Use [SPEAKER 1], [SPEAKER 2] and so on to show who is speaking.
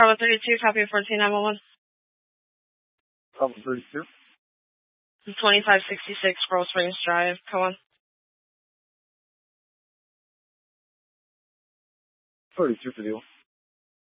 [SPEAKER 1] Bravo 32, copy of 14911.
[SPEAKER 2] Bravo 32.
[SPEAKER 1] 2566 Pearl Springs Drive. Come on.
[SPEAKER 2] 32 for the